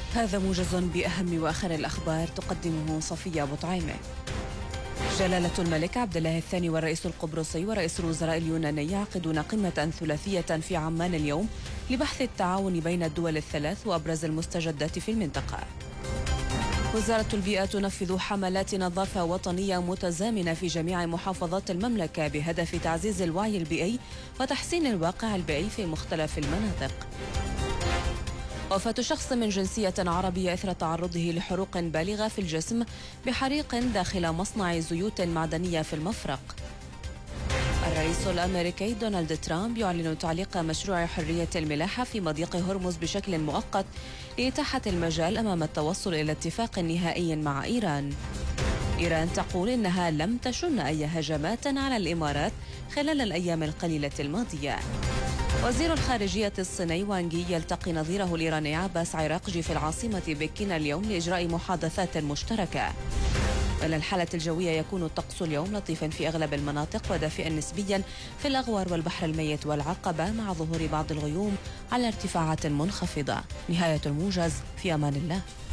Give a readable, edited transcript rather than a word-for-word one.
هذا موجز بأهم وآخر الأخبار تقدمه صفية بطعيمة. جلالة الملك عبد الله الثاني والرئيس القبرصي ورئيس الوزراء اليوناني يعقدون قمة ثلاثية في عمان اليوم لبحث التعاون بين الدول الثلاث وأبرز المستجدات في المنطقة. وزارة البيئة تنفذ حملات نظافة وطنية متزامنة في جميع محافظات المملكة بهدف تعزيز الوعي البيئي وتحسين الواقع البيئي في مختلف المناطق. وفاة شخص من جنسية عربية إثر تعرضه لحروق بالغة في الجسم بحريق داخل مصنع زيوت معدنية في المفرق. الرئيس الأمريكي دونالد ترامب يعلن تعليق مشروع حرية الملاحة في مضيق هرمز بشكل مؤقت لإتاحة المجال أمام التوصل إلى اتفاق نهائي مع إيران. إيران تقول إنها لم تشن أي هجمات على الإمارات خلال الأيام القليلة الماضية. وزير الخارجية الصيني وانغ يي يلتقي نظيره الإيراني عباس عراقجي في العاصمة بكين اليوم لإجراء محادثات مشتركة. إلى الحالة الجوية يكون الطقس اليوم لطيفا في أغلب المناطق ودافئا نسبيا في الأغوار والبحر الميت والعقبة مع ظهور بعض الغيوم على ارتفاعات منخفضة. نهاية الموجز، في أمان الله.